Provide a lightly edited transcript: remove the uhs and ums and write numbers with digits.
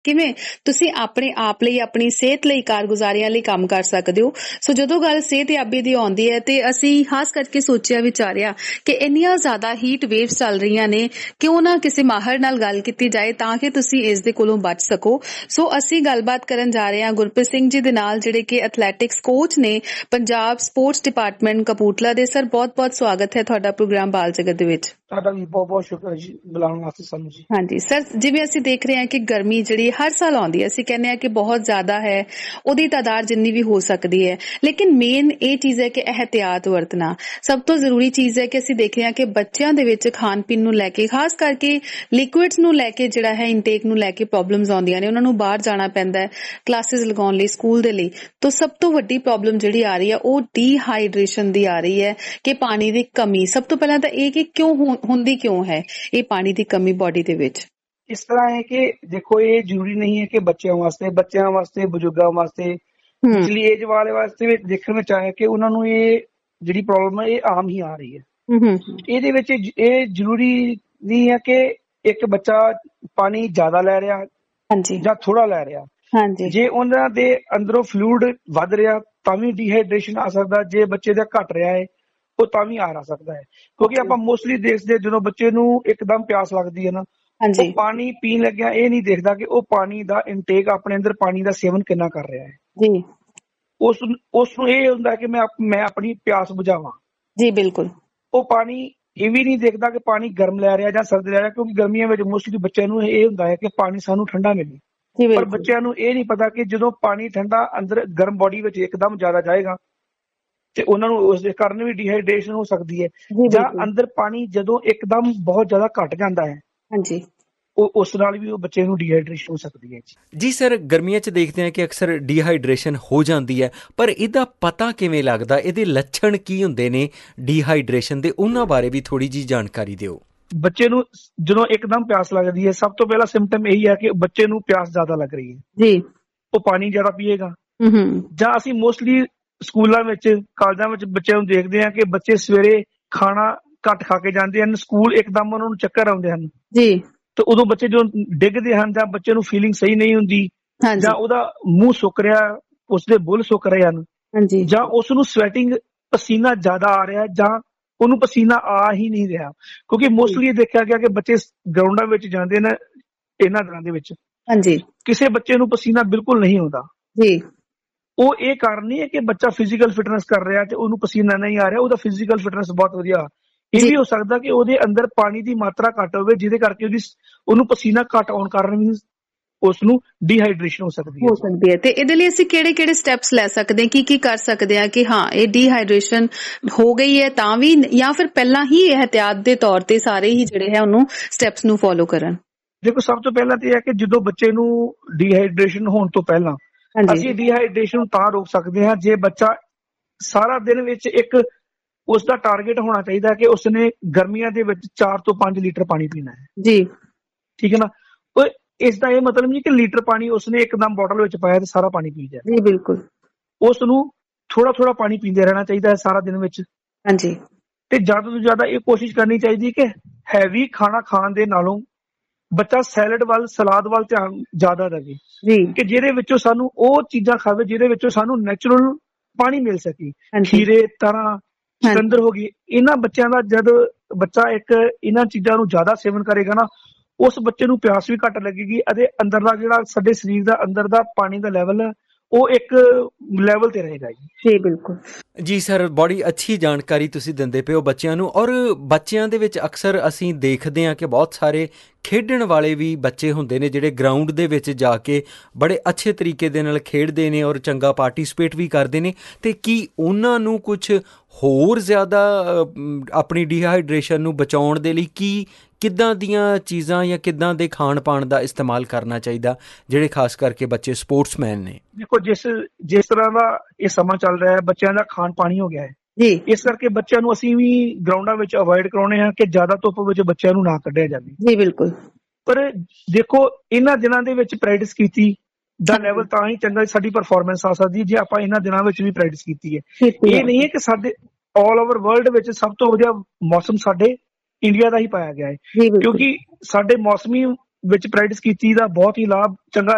ਕਿਵੇਂ ਤੁਸੀਂ ਆਪਣੇ ਆਪ ਲਈ ਆਪਣੀ ਸਿਹਤ ਲਈ ਕਾਰਗੁਜ਼ਾਰੀਆਂ ਲਈ ਕੰਮ ਕਰ ਸਕਦੇ ਹੋ। ਸੋ ਜਦੋਂ ਗੱਲ ਸਿਹਤਯਾਬੀ ਦੀ ਆਉਂਦੀ ਹੈ ਤੇ ਅਸੀਂ ਖਾਸ ਕਰਕੇ ਸੋਚਿਆ ਵਿਚਾਰਿਆ ਕਿ ਇੰਨੀਆਂ ਜ਼ਿਆਦਾ ਹੀਟ ਵੇਵਸ ਚੱਲ ਰਹੀਆਂ ਨੇ, ਕਿਉਂ ਨਾ ਕਿਸੇ ਮਾਹਰ ਨਾਲ ਗੱਲ ਕੀਤੀ ਜਾਏ ਤਾਂ ਕਿ ਤੁਸੀਂ ਇਸ ਦੇ ਕੋਲੋਂ ਬਚ ਸਕੋ। ਸੋ ਅਸੀਂ ਗੱਲਬਾਤ ਕਰਨ ਜਾ ਰਹੇ ਹਾਂ ਗੁਰਪ੍ਰੀਤ ਸਿੰਘ ਜੀ ਦੇ ਨਾਲ, ਜਿਹੜੇ ਕਿ ਐਥਲੈਟਿਕਸ ਕੋਚ ਨੇ ਪੰਜਾਬ ਸਪੋਰਟਸ ਡਿਪਾਰਟਮੈਂਟ ਕਪੂਰਥਲਾ ਦੇ। ਸਰ ਬਹੁਤ-ਬਹੁਤ ਸਵਾਗਤ ਹੈ ਤੁਹਾਡਾ ਪ੍ਰੋਗਰਾਮ ਬਾਲ ਜਗਤ ਦੇ ਵਿੱਚ। ਤੁਹਾਡਾ ਵੀ ਬਹੁਤ-ਬਹੁਤ ਸ਼ੁਕਰ ਜੀ ਬੁਲਾਉਣ ਵਾਸਤੇ ਸਾਨੂੰ ਜੀ। ਹਾਂਜੀ ਸਰ, ਜਿਵੇਂ ਅਸੀਂ ਦੇਖ ਰਹੇ ਹਾਂ ਕਿ ਗਰਮੀ ਜਿਹੜੀ ਹਰ ਸਾਲ ਆਉਂਦੀ ਹੈ, ਅਸੀਂ ਕਹਿੰਦੇ ਹਾਂ ਕਿ ਬਹੁਤ ਜ਼ਿਆਦਾ ਹੈ, ਉਹਦੀ ਤਾਦਾਦ ਜਿੰਨੀ ਵੀ ਹੋ ਸਕਦੀ ਹੈ, ਲੇਕਿਨ ਮੇਨ ਇਹ ਚੀਜ਼ ਹੈ ਕਿ ਇਹਤਿਆਤ ਵਰਤਣਾ ਸਭ ਤੋਂ ਜ਼ਰੂਰੀ ਚੀਜ਼ ਹੈ। ਕਿ ਅਸੀਂ ਦੇਖ ਰਹੇ ਹਾਂ ਕਿ ਬੱਚਿਆਂ ਦੇ ਵਿੱਚ ਖਾਣ ਪੀਣ ਨੂੰ ਲੈ ਕੇ, ਖਾਸ ਕਰਕੇ ਲਿਕੁਇਡਸ ਨੂੰ ਲੈ ਕੇ ਜਿਹੜਾ ਹੈ ਇਨਟੇਕ ਨੂੰ ਲੈ ਕੇ ਪ੍ਰੋਬਲਮਸ ਆਉਂਦੀਆਂ ਨੇ। ਉਹਨਾਂ ਨੂੰ ਬਾਹਰ ਜਾਣਾ ਪੈਂਦਾ ਹੈ ਕਲਾਸਿਸ ਲਗਾਉਣ ਲਈ, ਸਕੂਲ ਦੇ ਲਈ। ਤਾਂ ਸਭ ਤੋਂ ਵੱਡੀ ਪ੍ਰੋਬਲਮ ਜਿਹੜੀ ਆ ਰਹੀ ਹੈ ਉਹ ਡੀਹਾਈਡਰੇਸ਼ਨ ਦੀ ਆ ਰਹੀ ਹੈ, ਕਿ ਪਾਣੀ ਦੀ ਕਮੀ। ਸਭ ਤੋਂ ਪਹਿਲਾਂ ਤਾਂ ਇਹ ਕਿ ਕਿਉਂ ਹੁੰਦੀ ਕਿਉਂ ਹੈ ਇਹ ਪਾਣੀ ਦੀ ਕਮੀ ਬੋਡੀ ਦੇ ਵਿੱਚ? ਇਸ ਤਰ੍ਹਾਂ ਹੈ ਕਿ ਦੇਖੋ, ਇਹ ਜ਼ਰੂਰੀ ਨਹੀਂ ਹੈ ਕਿ ਬੱਚਿਆਂ ਵਾਸਤੇ ਬਜ਼ੁਰਗਾਂ ਵਾਸਤੇ, ਪਿਛਲੀ ਏਜ ਵਾਲੇ ਵਾਸਤੇ ਵੀ ਦੇਖਣ ਵਿੱਚ ਆਇਆ ਕਿ ਉਹਨਾਂ ਨੂੰ ਇਹ ਜਿਹੜੀ ਪ੍ਰੋਬਲਮ ਹੈ ਇਹ ਆਮ ਹੀ ਆ ਰਹੀ ਹੈ। ਇਹਦੇ ਵਿੱਚ ਇਹ ਜ਼ਰੂਰੀ ਨਹੀਂ ਹੈ ਕਿ ਇੱਕ ਬੱਚਾ ਪਾਣੀ ਜ਼ਿਆਦਾ ਲੈ ਰਿਹਾ ਜਾਂ ਥੋੜਾ ਲੈ ਰਿਹਾ। ਜੇ ਉਹਨਾਂ ਦੇ ਅੰਦਰੋਂ ਫਲੂਇਡ ਵੱਧ ਰਿਹਾ ਤਾਂ ਵੀ ਡੀਹਾਈਡਰੇਸ਼ਨ ਆ ਸਕਦਾ। ਜੇ ਬੱਚੇ ਦਾ ਘਟ ਰਿਹਾ ਹੈ ਉਹ ਤਾਂ ਵੀ ਆ ਸਕਦਾ ਹੈ, ਕਿਉਂਕਿ ਆਪਾਂ ਮੋਸਟਲੀ ਦੇਖਦੇ ਜਦੋਂ ਬੱਚੇ ਨੂੰ ਇੱਕਦਮ ਪਿਆਸ ਲੱਗਦੀ ਹੈ ਨਾ, ਉਹ ਪਾਣੀ ਪੀਣ ਲੱਗਿਆ ਇਹ ਨਹੀਂ ਦੇਖਦਾ ਕਿ ਉਹ ਪਾਣੀ ਦਾ ਇਨਟੇਕ, ਆਪਣੇ ਅੰਦਰ ਪਾਣੀ ਦਾ ਸੇਵਨ ਕਿੰਨਾ ਕਰ ਰਿਹਾ ਹੈ। ਉਸ ਨੂੰ ਇਹ ਹੁੰਦਾ ਕਿ ਮੈਂ ਆਪਣੀ ਪਿਆਸ ਬੁਝਾਵਾਂ। ਜੀ ਬਿਲਕੁਲ। ਉਹ ਪਾਣੀ ਇਹ ਵੀ ਨਹੀਂ ਦੇਖਦਾ ਕਿ ਪਾਣੀ ਗਰਮ ਲੈ ਰਿਹਾ ਜਾਂ ਸਰਦ ਲੈ ਰਿਹਾ, ਕਿਉਂਕਿ ਗਰਮੀਆਂ ਵਿੱਚ ਮੋਸਟਲੀ ਬੱਚਿਆਂ ਨੂੰ ਇਹ ਹੁੰਦਾ ਹੈ ਕਿ ਪਾਣੀ ਸਾਨੂੰ ਠੰਡਾ ਮਿਲੇ। ਪਰ ਬੱਚਿਆਂ ਨੂੰ ਇਹ ਨਹੀਂ ਪਤਾ ਕਿ ਜਦੋਂ ਪਾਣੀ ਠੰਡਾ ਅੰਦਰ ਗਰਮ ਬੋਡੀ ਵਿੱਚ ਇੱਕਦਮ ਜ਼ਿਆਦਾ ਜਾਏਗਾ ਤੇ ਉਹਨਾਂ ਨੂੰ ਉਸ ਦੇ ਕਾਰਨ ਵੀ ਡੀਹਾਈਡਰੇਸ਼ਨ ਹੋ ਸਕਦੀ ਹੈ। ਜਾਂ ਅੰਦਰ ਪਾਣੀ ਜਦੋਂ ਇੱਕਦਮ ਬਹੁਤ ਜ਼ਿਆਦਾ ਘਟ ਜਾਂਦਾ ਹੈ, ਉਸ ਨਾਲ ਵੀ ਉਹ ਬੱਚੇ ਨੂੰ ਡੀਹਾਈਡਰੇਸ਼ਨ ਹੋ ਸਕਦੀ ਹੈ। ਜੀ ਸਰ, ਗਰਮੀਆਂ 'ਚ ਦੇਖਦੇ ਹਾਂ ਕਿ ਅਕਸਰ ਡੀਹਾਈਡਰੇਸ਼ਨ ਹੋ ਜਾਂਦੀ ਹੈ, ਪਰ ਇਹਦਾ ਪਤਾ ਕਿਵੇਂ ਲੱਗਦਾ? ਇਹਦੇ ਲੱਛਣ ਕੀ ਹੁੰਦੇ ਨੇ ਡੀਹਾਈਡਰੇਸ਼ਨ ਦੇ? ਉਹਨਾਂ ਬਾਰੇ ਵੀ ਥੋੜੀ ਜਿਹੀ ਜਾਣਕਾਰੀ ਦਿਓ। ਬੱਚੇ ਨੂੰ ਜਦੋਂ ਇੱਕਦਮ ਪਿਆਸ ਲੱਗਦੀ ਹੈ, ਸਭ ਤੋਂ ਪਹਿਲਾ ਸਿੰਪਟਮ ਇਹੀ ਹੈ ਕਿ ਬੱਚੇ ਨੂੰ ਪਿਆਸ ਜ਼ਿਆਦਾ ਲੱਗ ਰਹੀ ਹੈ, ਉਹ ਪਾਣੀ ਜ਼ਿਆਦਾ ਪੀਏਗਾ। ਜਾਂ ਅਸੀਂ ਮੋਸਟਲੀ ਸਕੂਲਾਂ ਵਿੱਚ, ਕਾਲਜਾਂ ਵਿੱਚ ਬੱਚਿਆਂ ਨੂੰ ਦੇਖਦੇ ਹਾਂ ਕਿ ਬੱਚੇ ਸਵੇਰੇ ਖਾਣਾ ਘੱਟ ਖਾ ਕੇ ਜਾਂਦੇ ਹਨ, ਸਕੂਲ ਇੱਕਦਮ ਉਹਨਾਂ ਨੂੰ ਚੱਕਰ ਆਉਂਦੇ ਹਨ ਤੇ ਉਦੋਂ ਬੱਚੇ ਜਦੋਂ ਡਿੱਗਦੇ ਹਨ ਜਾਂ ਬੱਚੇ ਨੂੰ ਫੀਲਿੰਗ ਸਹੀ ਨਹੀਂ ਹੁੰਦੀ, ਜਾਂ ਉਹਦਾ ਮੂੰਹ ਸੁੱਕ ਰਿਹਾ, ਉਸਦੇ ਬੁੱਲ ਸੁੱਕ ਰਹੇ ਹਨ, ਜਾਂ ਉਸ ਨੂੰ ਸਵੈਟਿੰਗ, ਪਸੀਨਾ ਜ਼ਿਆਦਾ ਆ ਰਿਹਾ, ਜਾਂ ਉਹਨੂੰ ਪਸੀਨਾ ਆ ਹੀ ਨਹੀਂ ਰਿਹਾ। ਕਿਉਂਕਿ ਮੋਸਟਲੀ ਇਹ ਦੇਖਿਆ ਗਿਆ ਕਿ ਬੱਚੇ ਗਰਾਊਂਡਾਂ ਵਿੱਚ ਜਾਂਦੇ ਨੇ ਇਹਨਾਂ ਦਿਨਾਂ ਦੇ ਵਿੱਚ, ਕਿਸੇ ਬੱਚੇ ਨੂੰ ਪਸੀਨਾ ਬਿਲਕੁਲ ਨਹੀਂ ਆਉਂਦਾ। ਉਹ ਇਹ ਕਾਰਨ ਨਹੀਂ ਹੈ ਕਿ ਬੱਚਾ ਫਿਜ਼ੀਕਲ ਫਿਟਨੈਸ ਕਰ ਰਿਹਾ ਤੇ ਉਹਨੂੰ ਪਸੀਨਾ ਨਹੀਂ ਆ ਰਿਹਾ, ਉਹਦਾ ਫਿਜ਼ੀਕਲ ਫਿਟਨੈਸ ਬਹੁਤ ਵਧੀਆ। ਇਹ ਵੀ ਹੋ ਸਕਦਾ ਕਿ ਉਹਦੇ ਅੰਦਰ ਪਾਣੀ ਦੀ ਮਾਤਰਾ ਘੱਟ ਹੋਵੇ, ਜਿਹਦੇ ਕਰਕੇ ਉਹਨੂੰ ਪਸੀਨਾ ਘੱਟ ਆਉਣ ਕਾਰਨ ਵੀ ਉਸ ਨੂੰ ਡੀਹਾਈਡਰੇਸ਼ਨ ਹੋ ਸਕਦੀ ਹੈ। ਤੇ ਇਹਦੇ ਲਈ ਅਸੀਂ ਕਿਹੜੇ ਸਟੈਪਸ ਲੈ ਸਕਦੇ ਹਾਂ, ਕੀ ਕਰ ਸਕਦੇ ਹਾਂ ਕਿ ਹਾਂ ਇਹ ਡੀਹਾਈਡਰੇਸ਼ਨ ਹੋ ਗਈ ਹੈ ਤਾਂ ਵੀ, ਜਾਂ ਫਿਰ ਪਹਿਲਾਂ ਹੀ ਇਹਤਿਆਤ ਦੇ ਤੌਰ ਤੇ ਸਾਰੇ ਹੀ ਜਿਹੜੇ ਹੈ ਉਹਨੂੰ ਸਟੈਪਸ ਨੂੰ ਫੋਲੋ ਕਰਨ? ਦੇਖੋ, ਸਭ ਤੋਂ ਪਹਿਲਾਂ ਤੇ ਇਹ ਹੈ ਕਿ ਜਦੋਂ ਬੱਚੇ ਨੂੰ ਡੀਹਾਈਡਰੇਸ਼ਨ ਹੋਣ ਤੋਂ ਪਹਿਲਾਂ ਅਸੀਂ ਡੀਹਾਈਡਰੇਸ਼ਨ ਨੂੰ ਤਾਂ ਰੋਕ ਸਕਦੇ ਹਾਂ ਜੇ ਬੱਚਾ ਸਾਰਾ ਦਿਨ ਵਿੱਚ ਉਸਦਾ ਟਾਰਗੇਟ ਹੋਣਾ ਚਾਹੀਦਾ ਕਿ ਉਸਨੇ ਗਰਮੀਆਂ ਦੇ ਵਿੱਚ 4 ਤੋਂ 5 ਲੀਟਰ ਪਾਣੀ ਪੀਣਾ ਹੈ। ਠੀਕ ਹੈ ਨਾ? ਇਸ ਦਾ ਇਹ ਮਤਲਬ ਨਹੀਂ ਕਿ ਲੀਟਰ ਪਾਣੀ ਉਸਨੇ ਇੱਕਦਮ ਬੋਟਲ ਵਿੱਚ ਪਾਇਆ ਤੇ ਸਾਰਾ ਪਾਣੀ ਪੀ ਜਾਏ। ਬਿਲਕੁਲ। ਉਸ ਨੂੰ ਥੋੜਾ ਪਾਣੀ ਪੀਂਦੇ ਰਹਿਣਾ ਚਾਹੀਦਾ ਹੈ ਸਾਰਾ ਦਿਨ ਵਿੱਚ। ਤੇ ਜ਼ਿਆਦਾ ਤੋਂ ਜ਼ਿਆਦਾ ਇਹ ਕੋਸ਼ਿਸ਼ ਕਰਨੀ ਚਾਹੀਦੀ ਕਿ ਹੈਵੀ ਖਾਣਾ ਖਾਣ ਦੇ ਨਾਲੋਂ ਬੱਚਾ ਸਲਾਦ ਵੱਲ ਧਿਆਨ ਜ਼ਿਆਦਾ ਦੇਵੇ, ਕਿ ਜਿਹਦੇ ਵਿੱਚੋਂ ਸਾਨੂੰ ਉਹ ਚੀਜ਼ਾਂ ਖਾਵੇ ਜਿਹਦੇ ਵਿੱਚੋਂ ਸਾਨੂੰ ਨੈਚੁਰਲ ਪਾਣੀ ਮਿਲ ਸਕੇ। ਖੀਰੇ, ਤਰਾਂ, ਚੁਕੰਦਰ ਹੋ ਗਈ। ਇਹਨਾਂ ਬੱਚਿਆਂ ਦਾ ਜਦ ਬੱਚਾ ਇਹਨਾਂ ਚੀਜ਼ਾਂ ਨੂੰ ਜ਼ਿਆਦਾ ਸੇਵਨ ਕਰੇਗਾ ਨਾ, ਉਸ ਬੱਚੇ ਨੂੰ ਪਿਆਸ ਵੀ ਘੱਟ ਲੱਗੇਗੀ ਅਤੇ ਅੰਦਰਲਾ ਜਿਹੜਾ ਸਾਡੇ ਸਰੀਰ ਦਾ ਅੰਦਰ ਦਾ ਪਾਣੀ ਦਾ ਲੈਵਲ ਹੈ ਉਹ ਇੱਕ ਲੈਵਲ ਤੇ ਰਹੇਗਾ। ਜੀ ਬਿਲਕੁਲ। ਜੀ ਸਰ, ਬੜੀ ਅੱਛੀ ਜਾਣਕਾਰੀ ਤੁਸੀਂ ਦਿੰਦੇ ਪਏ ਹੋ ਬੱਚਿਆਂ ਨੂੰ। ਔਰ ਬੱਚਿਆਂ ਦੇ ਵਿੱਚ ਅਕਸਰ ਅਸੀਂ ਦੇਖਦੇ ਹਾਂ ਕਿ ਬਹੁਤ ਸਾਰੇ ਖੇਡਣ ਵਾਲੇ ਵੀ ਬੱਚੇ ਹੁੰਦੇ ਨੇ ਜਿਹੜੇ ਗਰਾਊਂਡ ਦੇ ਵਿੱਚ ਜਾ ਕੇ ਬੜੇ ਅੱਛੇ ਤਰੀਕੇ ਦੇ ਨਾਲ ਖੇਡਦੇ ਨੇ ਔਰ ਚੰਗਾ ਪਾਰਟੀਸਪੇਟ ਵੀ ਕਰਦੇ ਨੇ। ਅਤੇ ਕੀ ਉਹਨਾਂ ਨੂੰ ਕੁਛ ਹੋਰ ਜ਼ਿਆਦਾ ਆਪਣੀ ਡੀਹਾਈਡਰੇਸ਼ਨ ਨੂੰ ਬਚਾਉਣ ਦੇ ਲਈ ਕਿੱਦਾਂ ਦੀਆਂ ਚੀਜ਼ਾਂ ਜਾਂ ਕਿੱਦਾਂ ਦੇ ਖਾਣ ਪਾਣ ਦਾ ਇਸਤੇਮਾਲ ਕਰਨਾ ਚਾਹੀਦਾ, ਜਿਹੜੇ ਖਾਸ ਕਰਕੇ ਬੱਚੇ ਸਪੋਰਟਸਮੈਨ ਨੇ? ਦੇਖੋ, ਜਿਸ ਤਰ੍ਹਾਂ ਦਾ ਇਹ ਸਮਾਂ ਚੱਲ ਰਿਹਾ ਹੈ, ਬੱਚਿਆਂ ਦਾ ਖਾਣ ਪਾਣੀ ਹੋ ਗਿਆ ਹੈ, ਇਸ ਕਰਕੇ ਬੱਚਿਆਂ ਨੂੰ ਅਸੀਂ ਵੀ ਗਰਾਊਂਡਾਂ ਵਿੱਚ ਅਵੋਇਡ ਕਰਾਉਣੇ ਹਾਂ ਕਿ ਜ਼ਿਆਦਾ ਧੁੱਪ ਵਿੱਚ ਬੱਚਿਆਂ ਨੂੰ ਨਾ ਕੱਢਿਆ ਜਾਵੇ। ਜੀ ਬਿਲਕੁਲ। ਪਰ ਦੇਖੋ, ਇਹਨਾਂ ਦਿਨਾਂ ਦੇ ਵਿੱਚ ਪ੍ਰੈਕਟਿਸ ਕੀਤੀ ਦਾ ਲੈਵਲ ਤਾਂ ਹੀ ਚੰਗਾ, ਸਾਡੀ ਪਰਫਾਰਮੈਂਸ ਆ ਸਕਦੀ ਜੇ ਆਪਾਂ ਇਹਨਾਂ ਦਿਨਾਂ ਵਿੱਚ ਵੀ ਪ੍ਰੈਕਟਿਸ ਕੀਤੀ ਹੈ। ਇਹ ਨਹੀਂ ਹੈ ਕਿ ਸਾਡੇ ਆਲ ਓਵਰ ਵਰਲਡ ਵਿੱਚ ਸਭ ਤੋਂ ਵਧੀਆ ਮੌਸਮ ਸਾਡੇ ਇੰਡੀਆ ਦਾ ਹੀ ਪਾਇਆ ਗਿਆ ਹੈ, ਕਿਉਂਕਿ ਸਾਡੇ ਮੌਸਮੀ ਵਿੱਚ ਪ੍ਰੈਕਟਿਸ ਕੀਤੀ ਦਾ ਬਹੁਤ ਹੀ ਚੰਗਾ